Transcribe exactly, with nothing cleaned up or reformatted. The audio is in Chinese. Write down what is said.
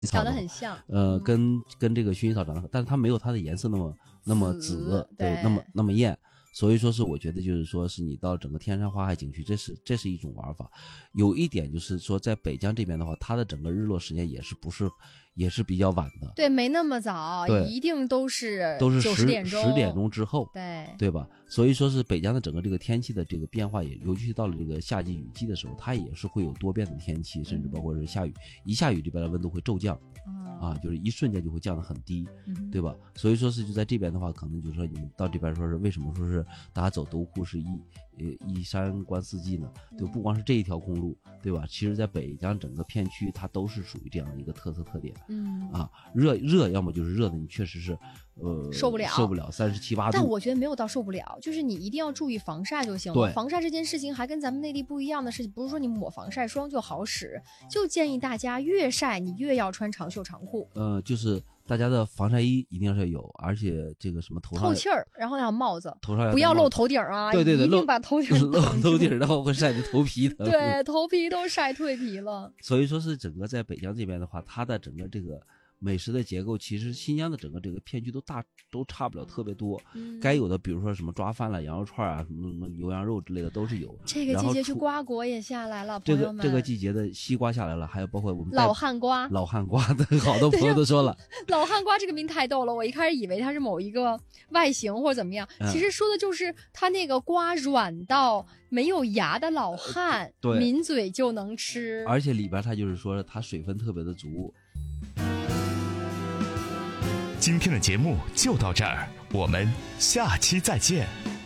长得很像， 呃，跟跟这个薰衣草长得，但是它没有它的颜色那么那么紫，对，那么那么艳。所以说是我觉得就是说是你到整个天山花海景区，这是这是一种玩法。有一点就是说在北疆这边的话，它的整个日落时间也是不是也是比较晚的， 对，没那么早，一定都是都是十点钟十点钟之后， 对对吧？所以说是北疆的整个这个天气的这个变化也，尤其是到了这个夏季雨季的时候，它也是会有多变的天气，甚至包括是下雨，一下雨这边的温度会骤降。啊，就是一瞬间就会降得很低， 嗯、 对吧？所以说是就在这边的话，可能就是说你们到这边说是为什么说是大家走独库是一呃一山观四季呢？就不光是这一条公路，对吧？其实在北疆整个片区它都是属于这样的一个特色特点。 嗯啊，热热要么就是热的你确实是呃受不了受不了三十七八度， 但我觉得没有到受不了，就是你一定要注意防晒就行了。防晒这件事情还跟咱们内地不一样的事情，不是说你抹防晒霜就好使，就建议大家越晒你越要穿长袖长裤。 呃，就是大家的防晒衣一定是要有，而且这个什么头上透气儿，然后要帽子， 头上要不要露头顶啊， 对对对， 一定把头顶露头顶，然后会晒得头皮疼， 对，头皮都晒蜕皮了。 所以说是整个在北疆这边的话，它的整个这个美食的结构，其实新疆的整个这个片区都大都差不了特别多，嗯、该有的比如说什么抓饭了、羊肉串啊、什么什么牛羊肉之类的都是有。 这个季节去瓜果也下来了， 这个这个季节的西瓜下来了，还有包括我们老汉瓜， 老汉瓜的好多朋友都说了， 老汉瓜这个名太逗了，我一开始以为它是某一个外形或者怎么样， 嗯、 其实说的就是它那个瓜软到没有牙的老汉， 对， 抿嘴就能吃， 而且里边它就是说它水分特别的足。 今天的节目就到这儿，我们下期再见。